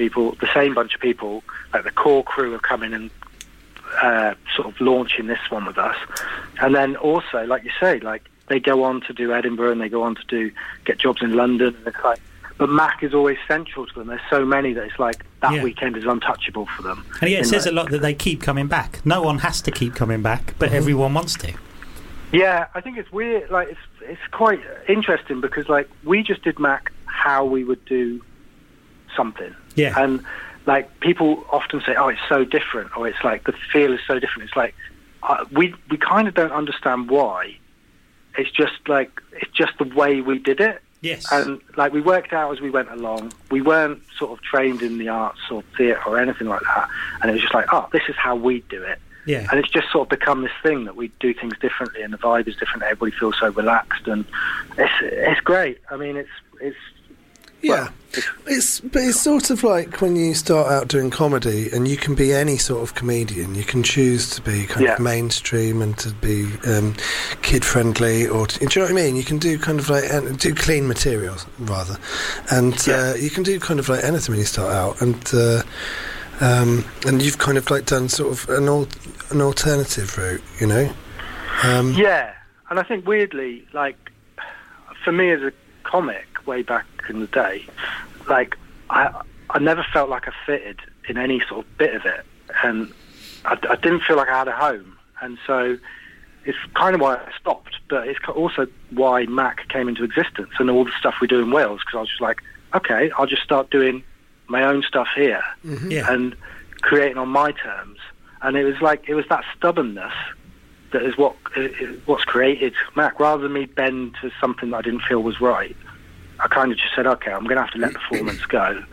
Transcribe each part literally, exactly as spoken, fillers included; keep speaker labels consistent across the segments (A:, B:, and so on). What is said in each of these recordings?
A: people, the same bunch of people, like the core crew have come in and uh, sort of launching this one with us. And then also, like you say, like they go on to do Edinburgh and they go on to do get jobs in London. And it's like, but Mac is always central to them. There's so many that it's like that yeah. weekend is untouchable for them.
B: And yeah, it says
A: like,
B: a lot that they keep coming back. No one has to keep coming back, but mm-hmm. everyone wants to.
A: Yeah, I think it's weird. Like it's it's quite interesting because like we just did Mac how we would do something.
B: Yeah.
A: And like people often say, "Oh, it's so different," or "It's like the feel is so different." It's like uh, we we kind of don't understand why. It's just like it's just the way we did it.
B: Yes.
A: And like we worked out as we went along. We weren't sort of trained in the arts or theatre or anything like that. And it was just like, oh, this is how we do it.
B: Yeah.
A: And it's just sort of become this thing that we do things differently, and the vibe is different. Everybody feels so relaxed, and it's it's great. I mean, it's it's.
C: Yeah,
A: well, it's,
C: it's but it's sort of like when you start out doing comedy, and you can be any sort of comedian. You can choose to be kind
A: yeah.
C: of mainstream and to be um, kid friendly, or to, do you know what I mean? You can do kind of like do clean materials rather, and
A: yeah.
C: uh, you can do kind of like anything when you start out, and uh, um, and you've kind of like done sort of an al- an alternative route, you know? Um,
A: yeah, and I think weirdly, like for me as a comic way back in the day, like I I never felt like I fitted in any sort of bit of it, and I, I didn't feel like I had a home, and so it's kind of why I stopped, but it's also why Mac came into existence and all the stuff we do in Wales, because I was just like, okay, I'll just start doing my own stuff here
C: mm-hmm.
B: yeah.
A: and creating on my terms, and it was like it was that stubbornness that is what what's created Mac, rather than me bend to something that I didn't feel was right. I kind of just said, okay, I'm going to have to let performance go,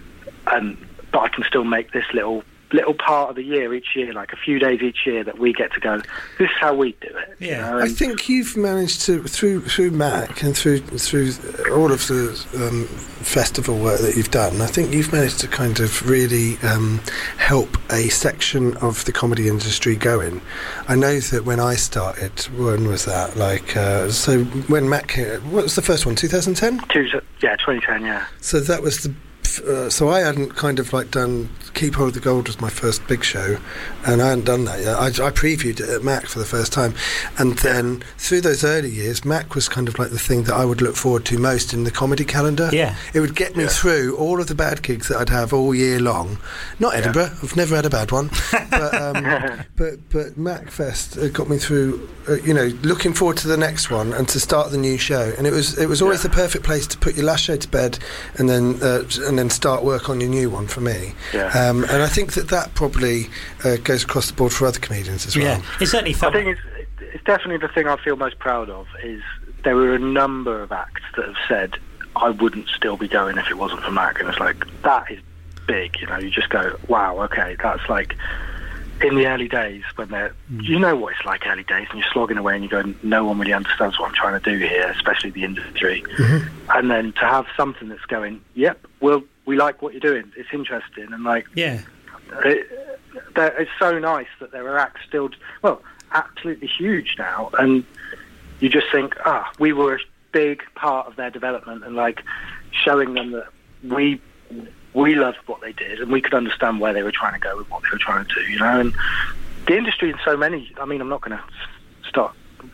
A: and but I can still make this little little part of the year each year, like a few days each year that we get to go, this is how we do it.
B: Yeah,
A: you know?
C: I think you've managed to through through Mac and through through all of the um, festival work that you've done. I think you've managed to kind of really um, help a section of the comedy industry going. I know that when I started, when was that? Like uh, so when Mac came, what was the first one? twenty ten?
A: Yeah, twenty ten. Yeah.
C: So that was the. Uh, so I hadn't kind of like done Keep Hold of the Gold was my first big show, and I hadn't done that yet. I, I previewed it at Mac for the first time, and then through those early years, Mac was kind of like the thing that I would look forward to most in the comedy calendar.
B: Yeah,
C: it would get me
A: yeah.
C: through all of the bad gigs that I'd have all year long. Not Edinburgh, yeah. I've never had a bad one, but um, but but Mac Fest uh, got me through. Uh, you know, looking forward to the next one and to start the new show, and it was it was always yeah. the perfect place to put your last show to bed, and then uh, and then start work on your new one for me.
A: Yeah.
C: Um, and I think that that probably uh, goes across the board for other comedians as well.
B: Yeah, it certainly felt.
A: I think it's, it's definitely the thing I feel most proud of is there were a number of acts that have said I wouldn't still be going if it wasn't for Mac, and it's like that is big. You know, you just go, wow, okay, that's like. In the early days, when they're, mm. you know what it's like early days, and you're slogging away and you go, no one really understands what I'm trying to do here, especially the industry.
C: Mm-hmm.
A: And then to have something that's going, yep, well, we like what you're doing, it's interesting, and like,
B: yeah,
A: it, it's so nice that there are acts still, well, absolutely huge now, and you just think, ah, we were a big part of their development, and like showing them that we. We loved what they did, and we could understand where they were trying to go with what they were trying to do, you know. And the industry in so many, I mean, I'm not going to start,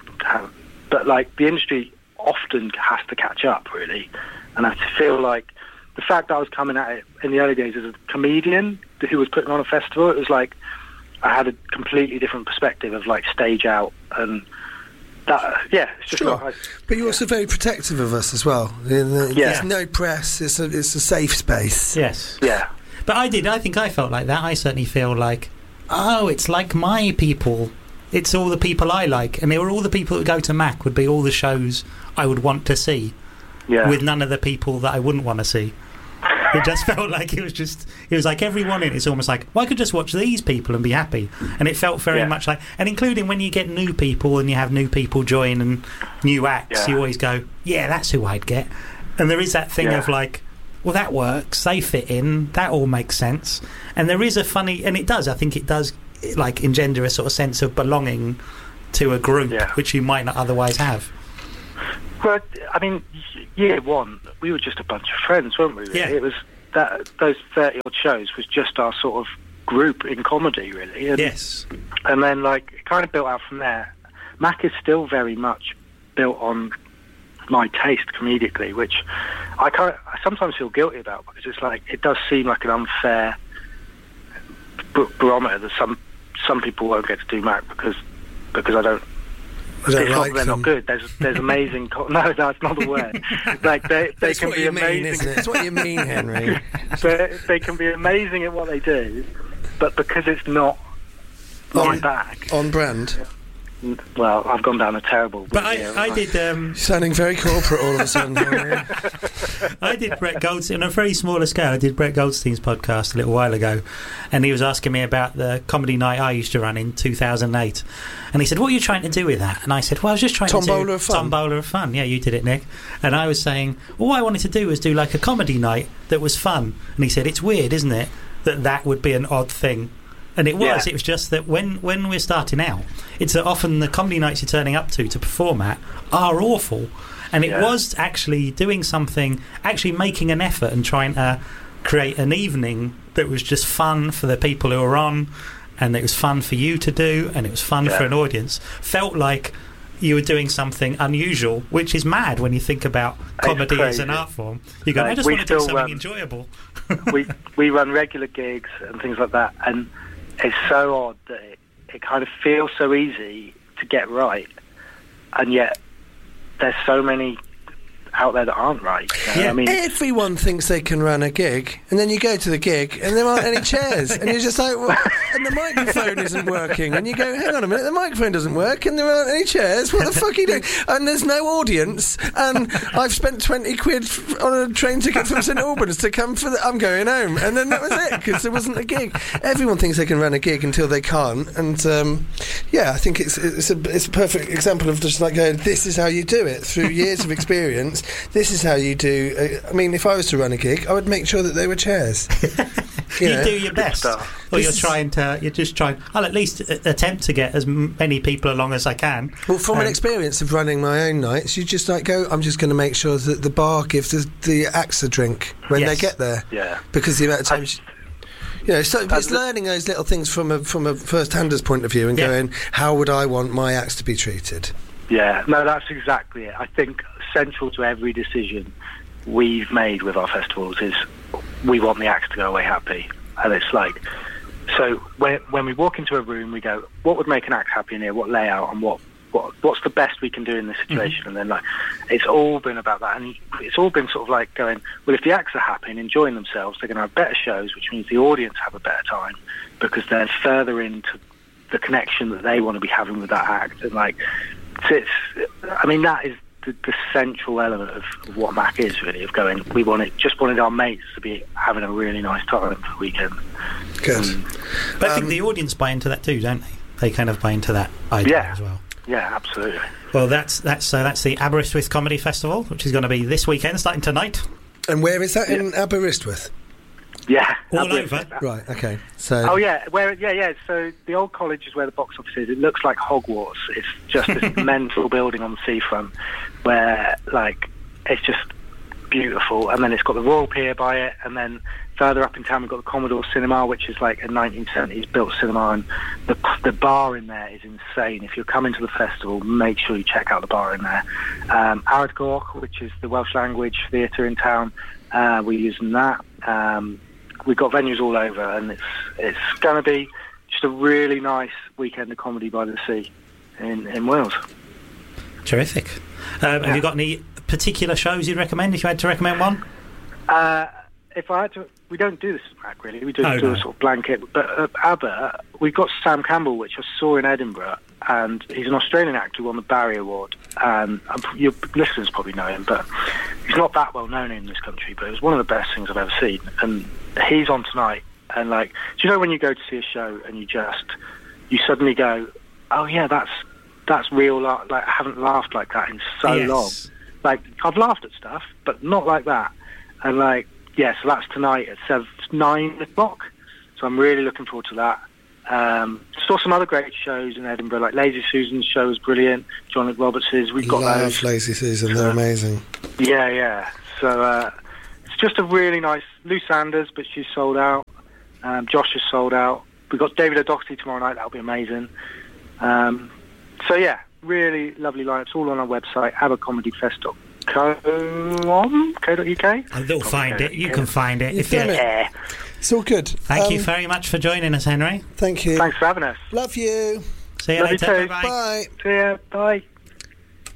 A: but like the industry often has to catch up, really. And I feel like the fact that I was coming at it in the early days as a comedian who was putting on a festival, it was like I had a completely different perspective of like stage out and. That, yeah, it's just
C: sure.
A: like I,
C: but you're also very protective of us as well. There's
A: yeah.
C: no press. It's a it's a safe space.
B: Yes.
A: Yeah.
B: But I did. I think I felt like that. I certainly feel like, oh, it's like my people. It's all the people I like, and they were all the people that go to Mac would be all the shows I would want to see.
A: Yeah.
B: With none of the people that I wouldn't want to see. It just felt like it was just it was like everyone in it. It's almost like, well, I could just watch these people and be happy. And it felt very
A: yeah.
B: much like, and including when you get new people and you have new people join and new acts,
A: yeah.
B: you always go, yeah, that's who I'd get. And there is that thing
A: yeah.
B: of like, well, that works, they fit in, that all makes sense. And there is a funny, and it does, I think it does like engender a sort of sense of belonging to a group,
A: yeah.
B: which you might not otherwise have.
A: Well, I mean, year one, we were just a bunch of friends, weren't we?
B: Yeah.
A: It was that those thirty odd shows was just our sort of group in comedy, really. And,
B: yes.
A: And then, like, it kind of built out from there. Mac is still very much built on my taste comedically, which I kind of, I sometimes feel guilty about, because it's like, it does seem like an unfair b- barometer that some some people won't get to do Mac because because I don't.
C: I don't
A: it's
C: like
A: not they're
C: them.
A: not good. There's there's amazing. Co- no, that's not the word. Like they they
C: That's
A: can
C: what
A: be
C: you
A: amazing.
C: mean, isn't it? That's what you mean, Henry.
A: they, they can be amazing at what they do, but because it's not my
C: On-
A: bag.
C: On brand.
A: Well, I've gone down a terrible.
B: But I,
A: here,
B: I
A: haven't
B: did. Um,
C: Sounding very corporate all of a sudden, Henry.
B: I did Brett Goldstein on a very smaller scale. I did Brett Goldstein's podcast a little while ago, and he was asking me about the comedy night I used to run in two thousand eight. And he said, "What are you trying to do with that?" And I said, "Well, I was just trying
C: Tom
B: to do
C: Bowler of Fun.
B: Tom Bowler of Fun." Yeah, you did it, Nick. And I was saying, all I wanted to do was do like a comedy night that was fun. And he said, "It's weird, isn't it, that that would be an odd thing?" And it was.
A: Yeah.
B: It was just that when, when we're starting out, it's that often the comedy nights you're turning up to to perform at are awful. And it
A: Yeah.
B: was actually doing something, actually making an effort and trying to create an evening that was just fun for the people who were on, and it was fun for you to do, and it was fun
A: Yeah.
B: for an audience. Felt like you were doing something unusual, which is mad when you think about
A: It's
B: comedy as
A: crazy.
B: an art form. You go,
A: Like,
B: I just
A: we
B: want to do
A: still,
B: something
A: um,
B: enjoyable.
A: we we run regular gigs and things like that, and it's so odd that it, it kind of feels so easy to get right, and yet there's so many out there that aren't right. You know?
B: Yeah.
A: I mean,
C: Everyone thinks they can run a gig, and then you go to the gig, and there aren't any chairs, and you're just like, well, and the microphone isn't working, and you go, hang on a minute, the microphone doesn't work, and there aren't any chairs. What the fuck are you doing? And there's no audience, and I've spent twenty quid on a train ticket from St Albans to come for the. I'm going home, and then that was it, because there wasn't a gig. Everyone thinks they can run a gig until they can't, and um, yeah, I think it's it's a it's a perfect example of just like going, this is how you do it through years of experience. This is how you do. Uh, I mean, if I was to run a gig, I would make sure that there were chairs.
B: You,
C: know?
B: do your best,
A: stuff.
B: or
C: This
B: you're
C: is-
B: trying to. You're just trying. I'll at least a- attempt to get as m- many people along as I can.
C: Well, from an
B: Um,
C: experience of running my own nights, you just like go, I'm just going to make sure that the bar gives the, the acts a drink when
B: Yes.
C: they get there.
A: yeah.
C: Because the amount of times. You know, so it's
A: li-
C: learning those little things from a from a first-hander's point of view and
B: Yeah.
C: going, how would I want my acts to be treated?
A: Yeah, no, that's exactly it. I think central to every decision we've made with our festivals is we want the acts to go away happy. And it's like, so when, when we walk into a room, we go, what would make an act happy in here? What layout and what, what what's the best we can do in this situation?
B: Mm-hmm.
A: And then, like, it's all been about that. And it's all been sort of like going, well, if the acts are happy and enjoying themselves, they're going to have better shows, which means the audience have a better time because they're further into the connection that they want to be having with that act. And, like, it's, I mean, that is the, the central element of, of what Mac is, really, of going, we wanted, just wanted our mates to be having a really nice time for the weekend.
C: Good.
A: Um,
B: But I think
C: Um,
B: the audience buy into that too, don't they? They kind of buy into that idea
A: Yeah.
B: as well.
A: yeah, absolutely.
B: Well, that's that's uh, that's the Aberystwyth Comedy Festival, which is going to be this weekend, starting tonight.
C: And where is that? In Aberystwyth?
A: Yeah.
B: All
A: Aberystwyth.
B: over.
C: Right, okay. So.
A: Oh yeah, where yeah yeah. So the old college is where the box office is. It looks like Hogwarts. It's just this mental building on the seafront, where like it's just beautiful. And then it's got the Royal Pier by it, and then further up in town we've got the Commodore Cinema, which is like a nineteen seventies built cinema, and the the bar in there is insane. If you're coming to the festival, make sure you check out the bar in there. Um, Ardgoch, which is the Welsh language theatre in town, uh, we're using that. Um, We've got venues all over, and it's it's going to be just a really nice weekend of comedy by the sea in, in Wales.
B: Terrific. Um,
A: Yeah.
B: Have you got any particular shows you'd recommend if you had to recommend one?
A: Uh, if I had to, we don't do this at Mac really. We do,
B: Oh,
A: do
B: no.
A: a sort of blanket. But uh, ABBA, we've got Sam Campbell, which I saw in Edinburgh, and he's an Australian actor who won the Barry Award. And um, your listeners probably know him, but he's not that well known in this country. But it was one of the best things I've ever seen. And he's on tonight. And like, do you know when you go to see a show and you just, you suddenly go, oh yeah, that's that's real. la- Like I haven't laughed like that in so
B: Yes.
A: long. Like I've laughed at stuff, but not like that. And like, yeah, so that's tonight at seven, nine o'clock. So I'm really looking forward to that. Um, saw some other great shows in Edinburgh, like Lazy Susan's show was brilliant. John Luke Roberts's, we've got
C: Love
A: those.
C: Lazy Susan, they're amazing.
A: Yeah, yeah. So uh, it's just a really nice Lou Sanders, but she's sold out. Um, Josh is sold out. We've got David O'Doherty tomorrow night. That'll be amazing. Um, so, yeah, really lovely lineups, all on our website, abercomedyfest dot com, co dot uk.
B: They'll find it. You can find it.
C: You've
B: if you
C: done it.
A: Yeah.
C: It's all good.
B: Thank
C: Um,
B: you very much for joining us, Henry.
C: Thank you.
A: Thanks for having us.
C: Love you.
B: See you
A: Love you
B: later.
A: too.
B: Bye-bye.
C: Bye.
A: See ya. Bye.